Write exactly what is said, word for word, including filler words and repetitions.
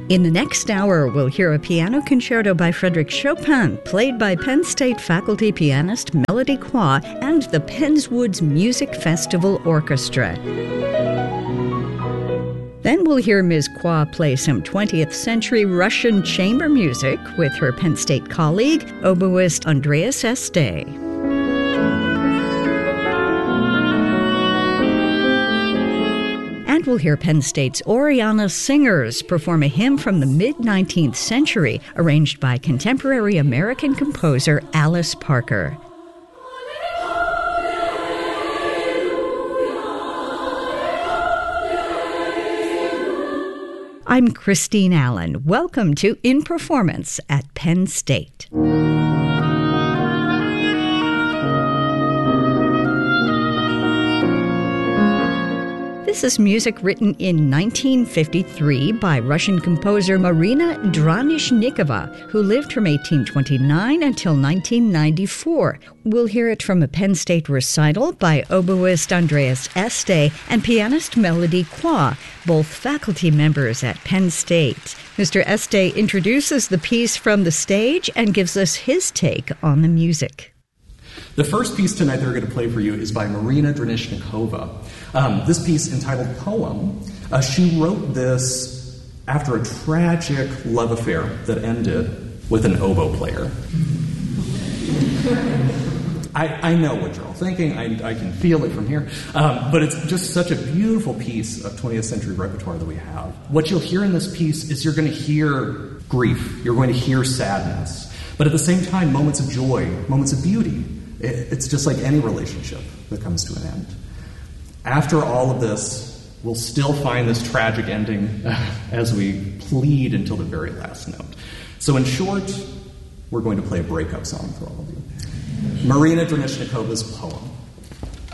In the next hour, we'll hear a piano concerto by Frédéric Chopin, played by Penn State faculty pianist Melody Kwa and the Penns Woods Music Festival Orchestra. Then we'll hear Miz Kwa play some twentieth century Russian chamber music with her Penn State colleague, oboist Andreas Este. And we'll hear Penn State's Oriana Singers perform a hymn from the mid-nineteenth century, arranged by contemporary American composer Alice Parker. I'm Christine Allen. Welcome to In Performance at Penn State. This is music written in nineteen fifty-three by Russian composer Marina Dranishnikova, who lived from eighteen twenty-nine until nineteen ninety-four. We'll hear it from a Penn State recital by oboist Andreas Este and pianist Melody Kwa, both faculty members at Penn State. Mister Este introduces the piece from the stage and gives us his take on the music. The first piece tonight that we're going to play for you is by Marina Dranishnikova. Um, this piece, entitled Poem, uh, she wrote this after a tragic love affair that ended with an oboe player. I, I know what you're all thinking. I, I can feel it from here. Um, but it's just such a beautiful piece of twentieth century repertoire that we have. What you'll hear in this piece is you're going to hear grief. You're going to hear sadness. But at the same time, moments of joy, moments of beauty. It, it's just like any relationship that comes to an end. After all of this, we'll still find this tragic ending as we plead until the very last note. So in short, we're going to play a breakup song for all of you. Marina Dranishnikova Poem.